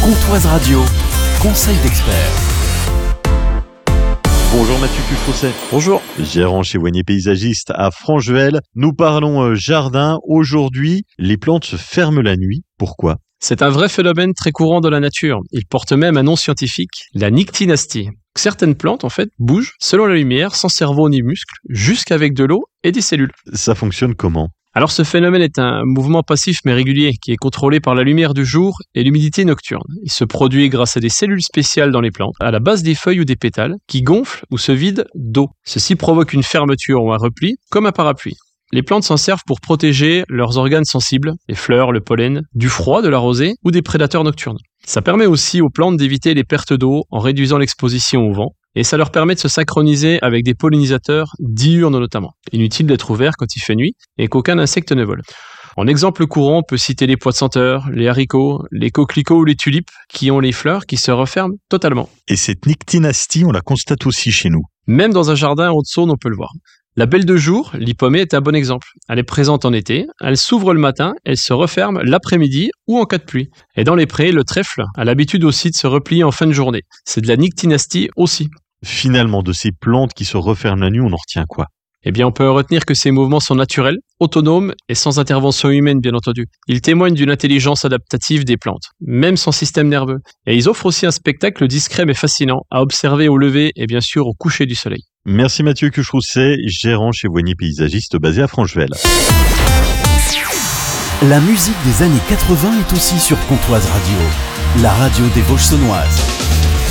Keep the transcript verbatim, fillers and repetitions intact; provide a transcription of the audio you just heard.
Comtoise Radio, conseil d'expert. Bonjour Mathieu Cucherousset. Bonjour. Gérant chez Voignier Paysagiste à Franchevel. Nous parlons euh, jardin. Aujourd'hui, les plantes se ferment la nuit. Pourquoi ? C'est un vrai phénomène très courant dans la nature. Il porte même un nom scientifique, la nyctinastie. Certaines plantes, en fait, bougent selon la lumière, sans cerveau ni muscles, jusqu'avec de l'eau et des cellules. Ça fonctionne comment ? Alors ce phénomène est un mouvement passif mais régulier qui est contrôlé par la lumière du jour et l'humidité nocturne. Il se produit grâce à des cellules spéciales dans les plantes, à la base des feuilles ou des pétales, qui gonflent ou se vident d'eau. Ceci provoque une fermeture ou un repli, comme un parapluie. Les plantes s'en servent pour protéger leurs organes sensibles, les fleurs, le pollen, du froid, de la rosée ou des prédateurs nocturnes. Ça permet aussi aux plantes d'éviter les pertes d'eau en réduisant l'exposition au vent. Et ça leur permet de se synchroniser avec des pollinisateurs diurnes notamment. Inutile d'être ouvert quand il fait nuit et qu'aucun insecte ne vole. En exemple courant, on peut citer les pois de senteur, les haricots, les coquelicots ou les tulipes qui ont les fleurs qui se referment totalement. Et cette nyctinastie, on la constate aussi chez nous. Même dans un jardin en Haute-Saône, on peut le voir. La belle de jour, l'hippomée, est un bon exemple. Elle est présente en été, elle s'ouvre le matin, elle se referme l'après-midi ou en cas de pluie. Et dans les prés, le trèfle a l'habitude aussi de se replier en fin de journée. C'est de la nyctinastie aussi. Finalement, de ces plantes qui se referment la nuit, on en retient quoi ? Eh bien, on peut retenir que ces mouvements sont naturels, autonomes et sans intervention humaine, bien entendu. Ils témoignent d'une intelligence adaptative des plantes, même sans système nerveux. Et ils offrent aussi un spectacle discret mais fascinant à observer au lever et bien sûr au coucher du soleil. Merci Mathieu Cucherousset, gérant chez Voignier Paysagiste basé à Franchevel. La musique des années quatre-vingts est aussi sur Comtoise Radio, la radio des Vosges saunoises.